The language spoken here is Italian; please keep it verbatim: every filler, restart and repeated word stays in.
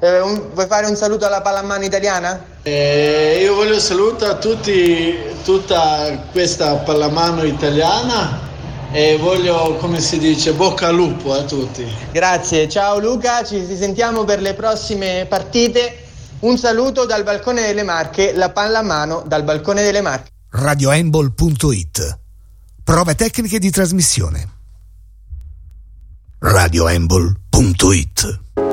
Eh, un, vuoi fare un saluto alla pallamano italiana? Eh, io voglio salutare a tutti, tutta questa pallamano italiana e voglio, come si dice, bocca al lupo a tutti. Grazie, ciao Luca, ci sentiamo per le prossime partite. Un saluto dal balcone delle Marche, la pallamano dal balcone delle Marche. radio handball punto it. Prove tecniche di trasmissione. radio handball punto it.